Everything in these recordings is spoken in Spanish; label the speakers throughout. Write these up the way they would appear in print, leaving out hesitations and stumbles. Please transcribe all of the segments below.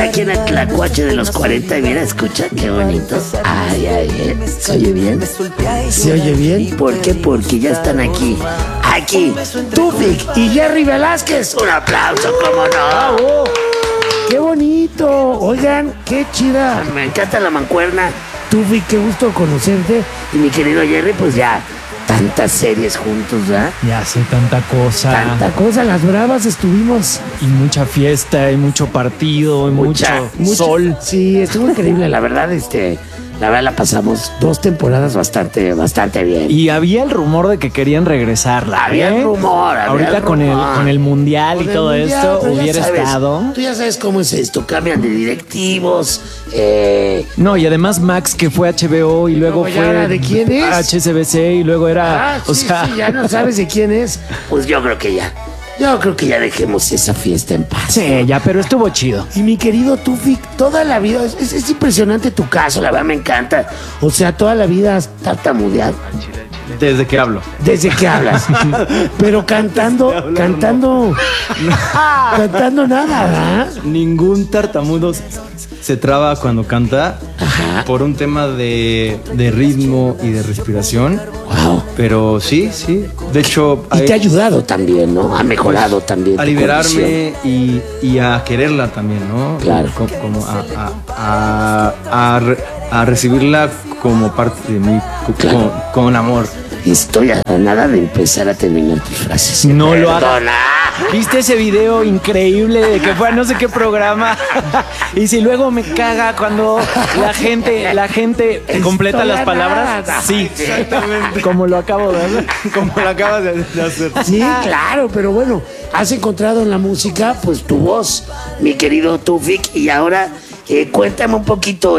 Speaker 1: Ahorita aquí en el Tlacuache de los 40, y mira, escucha qué bonito. Ay, ay, ¿se oye bien? ¿Se oye bien? ¿Por qué? Porque ya están aquí. Aquí, Tufik y Jerry Velázquez. Un aplauso, cómo no. ¡Qué bonito! Oigan, qué chida. Me encanta la mancuerna. Tufik, qué gusto conocerte. Y mi querido Jerry, pues ya tantas series juntos, ¿verdad?
Speaker 2: Ya sé, tanta cosa.
Speaker 1: Las Bravas estuvimos.
Speaker 2: Y mucha fiesta, y mucho partido, y mucho sol.
Speaker 1: Sí, estuvo increíble, la verdad, la verdad la pasamos 2 temporadas bastante bien.
Speaker 2: Y había el rumor de que querían regresarla.
Speaker 1: Había el rumor.
Speaker 2: Ahorita con el mundial y todo esto hubiera estado.
Speaker 1: Tú ya sabes cómo es esto, cambian de directivos.
Speaker 2: No, y además Max, que fue HBO y luego fue
Speaker 1: ahora, ¿de quién es?
Speaker 2: HSBC y luego era.
Speaker 1: Sí, ya no sabes de quién es. Pues yo creo que ya dejemos esa fiesta en paz.
Speaker 2: Sí, ya, pero estuvo chido.
Speaker 1: Y mi querido Tufik, toda la vida, es impresionante tu caso, la verdad me encanta. O sea, toda la vida has tartamudeado.
Speaker 3: Desde que hablo.
Speaker 1: Desde que hablas. Pero cantando nada, ¿verdad?
Speaker 3: Ningún tartamudo se traba cuando canta.
Speaker 1: Ajá.
Speaker 3: Por un tema de ritmo y de respiración.
Speaker 1: Wow.
Speaker 3: Pero sí. De hecho...
Speaker 1: Y te ha ayudado también, ¿no? Ha mejorado también.
Speaker 3: A liberarme y a quererla también, ¿no?
Speaker 1: Claro.
Speaker 3: Como a recibirla como parte de mí,
Speaker 1: Claro.
Speaker 3: con amor.
Speaker 1: Estoy a nada de empezar a terminar tus frases.
Speaker 2: No lo hagas. ¿Viste ese video increíble de que fue a no sé qué programa? Y si luego me caga cuando la gente completa las palabras. Sí, exactamente. Como lo acabo de hacer.
Speaker 3: Como lo acabas de hacer.
Speaker 1: Sí, claro, pero bueno, has encontrado en la música, pues tu voz, mi querido Tufik, y ahora cuéntame un poquito,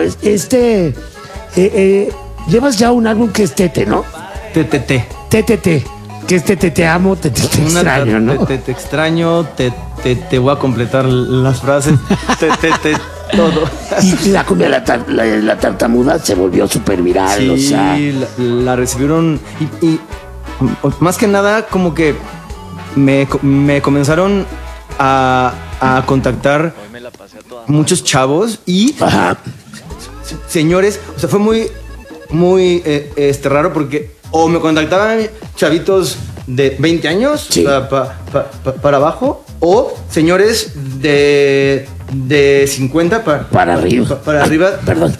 Speaker 1: llevas ya un álbum que es Tete, ¿no?
Speaker 3: TTT.
Speaker 1: TTT, que es Tete te amo, Tete te extraño, ¿no?
Speaker 3: Te extraño, te voy a completar las frases, todo.
Speaker 1: Y la cumbia, la tartamuda se volvió súper viral,
Speaker 3: Sí,
Speaker 1: o sea.
Speaker 3: la recibieron y más que nada como que me comenzaron a contactar muchos chavos y señores, o sea, fue muy raro porque o me contactaban chavitos de 20 años
Speaker 1: sí.
Speaker 3: para abajo o señores de 50 para arriba. Para arriba.
Speaker 1: Perdón.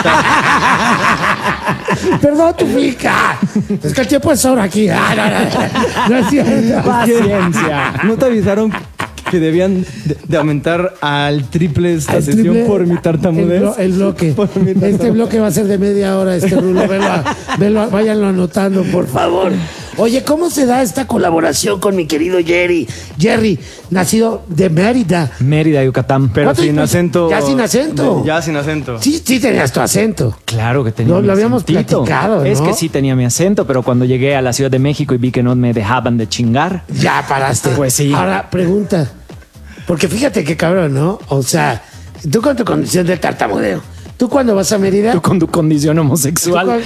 Speaker 1: Perdón, tu pica. Es que el tiempo es ahora aquí. No es cierto.
Speaker 2: Paciencia.
Speaker 3: ¿No te avisaron que debían de aumentar al triple esta sesión por mi tartamudez?
Speaker 1: El bloque. Este bloque va a ser de media hora, Rulo. Velo, váyanlo anotando, por favor. Oye, ¿cómo se da esta colaboración con mi querido Jerry? Jerry, nacido de Mérida.
Speaker 2: Mérida, Yucatán.
Speaker 3: Pero sin acento.
Speaker 1: Ya sin acento.
Speaker 3: Ya sin acento.
Speaker 1: Sí tenías tu acento.
Speaker 2: Claro que tenía.
Speaker 1: Lo habíamos platicado, ¿no?
Speaker 2: Es que sí tenía mi acento, pero cuando llegué a la Ciudad de México y vi que no me dejaban de chingar.
Speaker 1: Ya paraste.
Speaker 2: Pues sí.
Speaker 1: Ahora, pregunta. Porque fíjate qué cabrón, ¿no? O sea, tú con tu condición de tartamudeo. ¿Tú cuando vas a Mérida?
Speaker 2: Tú con tu condición homosexual.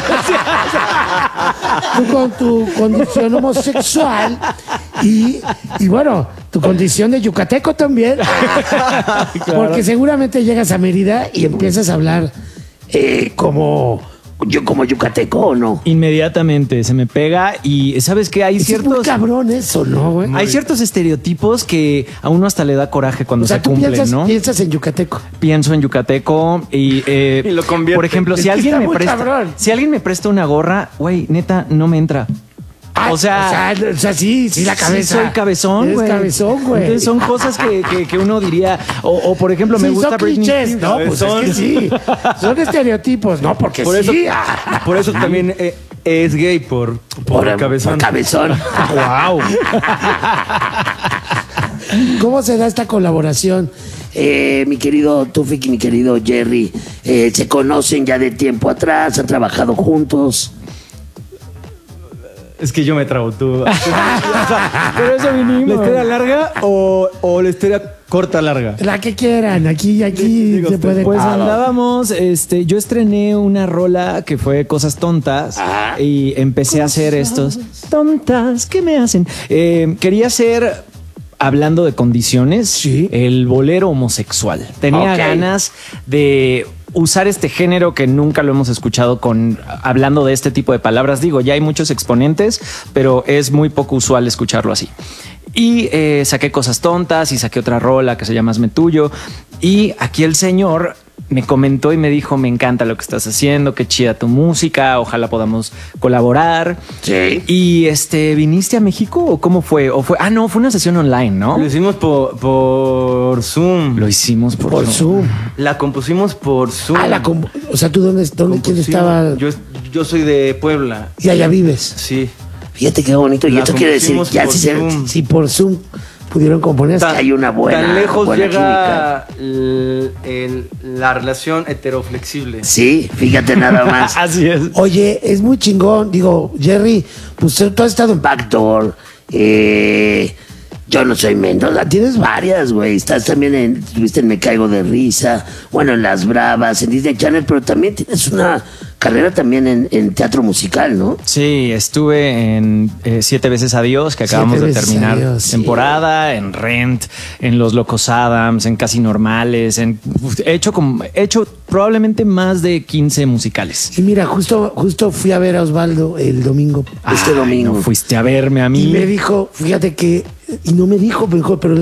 Speaker 1: Tú con tu condición homosexual y bueno, tu condición de yucateco también. Claro. Porque seguramente llegas a Mérida y empiezas a hablar como yucateco, ¿o no?
Speaker 2: Inmediatamente se me pega y ¿sabes qué? Hay ciertos...
Speaker 1: Es muy cabrón eso, ¿no, güey?
Speaker 2: Hay ciertos estereotipos que a uno hasta le da coraje cuando se cumplen, ¿no?
Speaker 1: Piensas en yucateco.
Speaker 2: Pienso en yucateco y
Speaker 3: lo convierte.
Speaker 2: Por ejemplo, si alguien me presta una gorra, güey, neta, no me entra. O sea,
Speaker 1: sí, la cabeza.
Speaker 2: Sí, soy cabezón, güey.
Speaker 1: Cabezón, güey.
Speaker 2: Entonces son cosas que uno diría. O por ejemplo, me gusta Britney Spears.
Speaker 1: No, pues es que sí. Son estereotipos, ¿no? Porque
Speaker 3: por eso también es gay por cabezón.
Speaker 1: Por cabezón.
Speaker 2: Wow.
Speaker 1: ¿Cómo se da esta colaboración? Mi querido Tufik y mi querido Jerry, se conocen ya de tiempo atrás, han trabajado juntos.
Speaker 3: Es que yo me trago tú.
Speaker 2: Pero eso vinimos.
Speaker 3: ¿La historia larga o la historia corta larga?
Speaker 1: La que quieran, aquí se puede.
Speaker 2: Pues andábamos, yo estrené una rola que fue Cosas Tontas y empecé a hacer estos tontas que me hacen. Quería hacer hablando de condiciones,
Speaker 1: Sí.
Speaker 2: el bolero homosexual. Tenía
Speaker 1: Ok.
Speaker 2: ganas de usar este género que nunca lo hemos escuchado hablando de este tipo de palabras. Digo, ya hay muchos exponentes, pero es muy poco usual escucharlo así. Y saqué Cosas Tontas y saqué otra rola que se llama Hazme Tuyo. Y aquí el señor me comentó y me dijo, me encanta lo que estás haciendo, qué chida tu música, ojalá podamos colaborar.
Speaker 1: Sí.
Speaker 2: ¿Y viniste a México o cómo fue? No, fue una sesión online, ¿no?
Speaker 3: Lo hicimos por Zoom.
Speaker 2: Lo hicimos
Speaker 1: Por Zoom.
Speaker 3: La compusimos por Zoom.
Speaker 1: O sea, ¿tú dónde quién
Speaker 3: Compusimos-
Speaker 1: estaba?
Speaker 3: Yo soy de Puebla.
Speaker 1: Y allá vives.
Speaker 3: Sí.
Speaker 1: Fíjate qué bonito. Y
Speaker 3: La
Speaker 1: esto quiere decir,
Speaker 3: compusimos
Speaker 1: ya
Speaker 3: por Zoom.
Speaker 1: si por Zoom pudieron componer, es que hay una buena
Speaker 3: Tan lejos
Speaker 1: buena
Speaker 3: llega la relación heteroflexible.
Speaker 1: Sí, fíjate nada más.
Speaker 2: Así es.
Speaker 1: Oye, es muy chingón. Digo, Jerry, pues tú has estado en Backdoor. Yo no soy Mendoza. Tienes varias, güey. Estuviste en Me Caigo de Risa. Bueno, en Las Bravas, en Disney Channel. Pero también tienes una carrera también en teatro musical, ¿no?
Speaker 2: Sí, estuve en 7 veces Adiós, que acabamos de
Speaker 1: 7 veces
Speaker 2: terminar
Speaker 1: Adiós, sí.
Speaker 2: temporada, en Rent, en Los Locos Adams, en Casi Normales, he hecho probablemente más de 15 musicales.
Speaker 1: Y mira, justo fui a ver a Osvaldo el domingo, este
Speaker 2: Ay,
Speaker 1: domingo.
Speaker 2: no fuiste a verme a mí.
Speaker 1: Y me dijo, fíjate que, y no me dijo, pero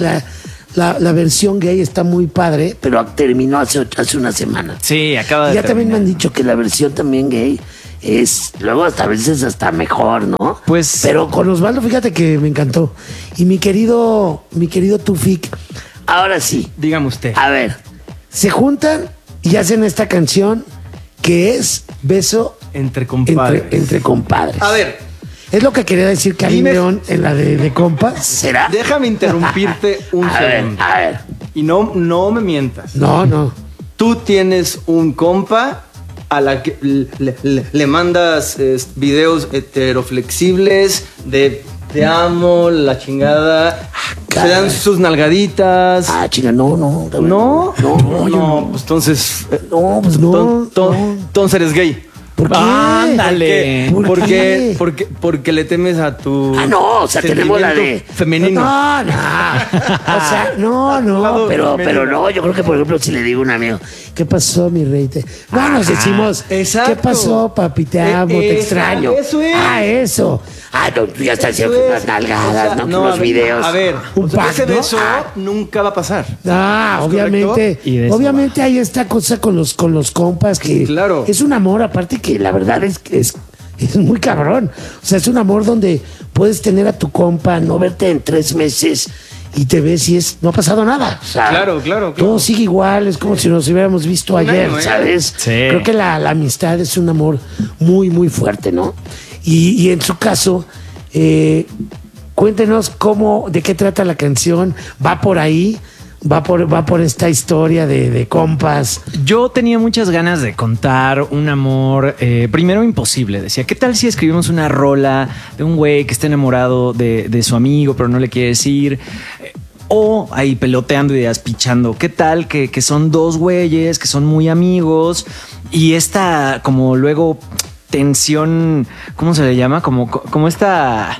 Speaker 1: la versión gay está muy padre, pero terminó hace una semana.
Speaker 2: Sí, acaba de
Speaker 1: Ya también me
Speaker 2: terminar.
Speaker 1: han dicho que la versión también gay es, luego hasta a veces hasta mejor, ¿no?
Speaker 2: Pues-
Speaker 1: Pero con Osvaldo, fíjate que me encantó. Y mi querido Tufik, ahora sí,
Speaker 3: Dígame usted.
Speaker 1: a ver, se juntan y hacen esta canción que es Beso
Speaker 3: Entre compadres.
Speaker 1: entre compadres.
Speaker 3: A ver,
Speaker 1: Es lo que quería decir Karim
Speaker 3: Dime-
Speaker 1: León en la de compas. ¿Será?
Speaker 3: déjame interrumpirte un
Speaker 1: A ver,
Speaker 3: segundo.
Speaker 1: a ver.
Speaker 3: Y no me mientas.
Speaker 1: No.
Speaker 3: Tú tienes un compa a la que le mandas videos heteroflexibles de te amo, la chingada. Se dan sus nalgaditas.
Speaker 1: Ah, chinga, no.
Speaker 3: ¿No?
Speaker 1: No, yo no.
Speaker 3: Pues entonces.
Speaker 1: No, pues no. no.
Speaker 3: Entonces eres gay.
Speaker 1: ¿Por qué?
Speaker 2: Ándale.
Speaker 1: ¿Por qué?
Speaker 3: Porque le temes a tu.
Speaker 1: Ah, no, o sea, tenemos la de
Speaker 3: sentimiento femenino.
Speaker 1: No. O sea, no,
Speaker 3: Lado
Speaker 1: pero
Speaker 3: femenino.
Speaker 1: no, yo creo que por ejemplo si le digo a un amigo, ¿qué pasó, mi rey? No, nos decimos,
Speaker 3: exacto.
Speaker 1: ¿qué pasó, papi? Te amo, te extraño.
Speaker 3: Eso es.
Speaker 1: Eso. Ah, no, tú ya estás haciendo
Speaker 3: Eso
Speaker 1: unas
Speaker 3: es.
Speaker 1: nalgadas,
Speaker 3: O sea,
Speaker 1: ¿no? Con los videos.
Speaker 3: A ver,
Speaker 1: un
Speaker 3: o sea, ese
Speaker 1: pack, ¿no?
Speaker 3: beso nunca va a pasar.
Speaker 1: Ah,
Speaker 3: ¿Es
Speaker 1: obviamente,
Speaker 3: correcto?
Speaker 2: Y de eso
Speaker 1: obviamente hay esta cosa con los compas que
Speaker 3: Claro.
Speaker 1: es un amor, aparte que la verdad es muy cabrón. O sea, es un amor donde puedes tener a tu compa, no verte en 3 meses y te ves y no ha pasado nada. O sea,
Speaker 3: Claro.
Speaker 1: todo sigue igual, es como si nos hubiéramos visto
Speaker 3: Un
Speaker 1: ayer,
Speaker 3: año, ¿eh?
Speaker 1: ¿sabes?
Speaker 2: Sí.
Speaker 1: Creo que la amistad es un amor muy, muy fuerte, ¿no? Y en su caso, cuéntenos de qué trata la canción, va por ahí. Va por esta historia de compas.
Speaker 2: Yo tenía muchas ganas de contar un amor, primero imposible. Decía, ¿qué tal si escribimos una rola de un güey que está enamorado de su amigo, pero no le quiere decir? O ahí peloteando ideas, pichando. ¿Qué tal que son 2 güeyes que son muy amigos y esta como luego tensión, ¿cómo se le llama? Como esta...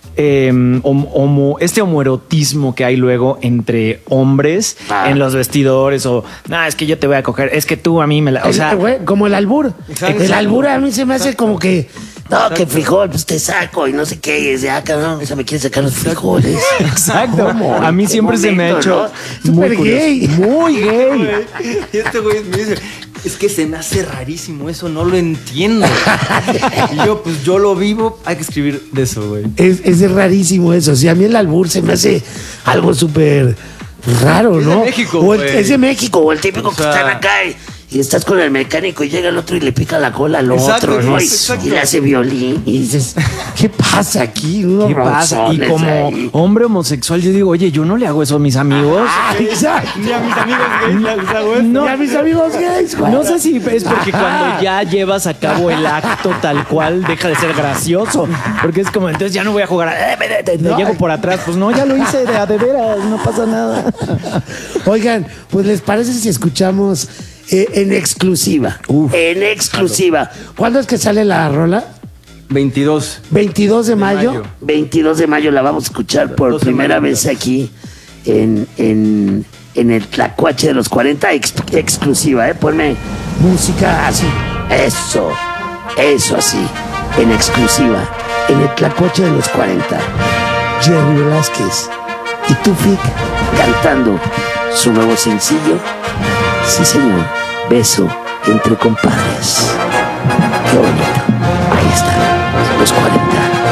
Speaker 2: este homoerotismo que hay luego entre hombres en los vestidores o es que yo te voy a coger, es que tú a mí me la... O sea,
Speaker 1: Güey, como el albur.
Speaker 3: Exacto.
Speaker 1: El albur a mí se me hace como que, no, que frijol, pues te saco y no sé qué. Y es de, cabrón, o sea, me quieres sacar los frijoles.
Speaker 2: exacto.
Speaker 1: ¿Cómo?
Speaker 2: A mí
Speaker 1: ¿En qué
Speaker 2: siempre se me ha
Speaker 1: momento,
Speaker 2: hecho
Speaker 1: no?
Speaker 2: muy
Speaker 1: Súper
Speaker 2: curioso.
Speaker 1: gay.
Speaker 2: Muy gay.
Speaker 3: Y este güey me dice, es que se me hace rarísimo eso, no lo entiendo. Y yo, pues yo lo vivo, hay que escribir de eso, güey.
Speaker 1: Es rarísimo eso. Si a mí el albur se me hace algo súper raro,
Speaker 3: Es de
Speaker 1: ¿no?
Speaker 3: México,
Speaker 1: o
Speaker 3: güey.
Speaker 1: es de México, o el típico
Speaker 3: O sea,
Speaker 1: que están acá y estás con el mecánico y llega el otro y le pica la cola al
Speaker 3: Exacto,
Speaker 1: otro, ¿no?
Speaker 3: exacto.
Speaker 1: Y le hace violín y dices, ¿qué pasa aquí? Unos
Speaker 2: ¿Qué pasa? Y
Speaker 1: rozones
Speaker 2: como
Speaker 1: ahí.
Speaker 2: hombre homosexual, yo digo, oye, yo no le hago eso a mis amigos.
Speaker 1: Ah, exacto.
Speaker 3: Ni a mis amigos gays les hago eso.
Speaker 2: No.
Speaker 1: Y a mis amigos gays, güey.
Speaker 2: No sé si es porque
Speaker 1: Ajá.
Speaker 2: cuando ya llevas a cabo el acto tal cual deja de ser gracioso. Porque es como, entonces ya no voy a jugar.
Speaker 1: No.
Speaker 2: Llego por atrás. Pues no, ya lo hice de veras, no pasa nada.
Speaker 1: Oigan, pues ¿les parece si escuchamos en exclusiva? En exclusiva. ¿Cuándo es que sale la rola?
Speaker 3: 22.
Speaker 1: 22 de mayo.
Speaker 2: mayo.
Speaker 1: 22 de mayo la vamos a escuchar por
Speaker 3: 2
Speaker 1: primera
Speaker 3: semanitas.
Speaker 1: vez aquí en el Tlacuache de los 40, exclusiva, ¿eh? Ponme música así. Eso así. En exclusiva. En el Tlacuache de los 40. Jerry Velázquez y Tufik cantando su nuevo sencillo. Sí, señor. Beso entre compadres. Qué bonito. Ahí está. Los 40.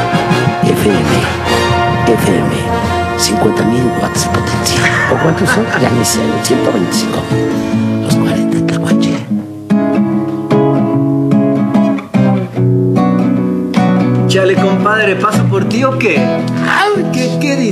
Speaker 1: FM. 50.000 watts de potencia. ¿O cuántos son? Ya ni sé. 125.000. Los 40, Tlacuache.
Speaker 3: Chale, compadre, ¿paso por ti o qué? ¿Qué dices?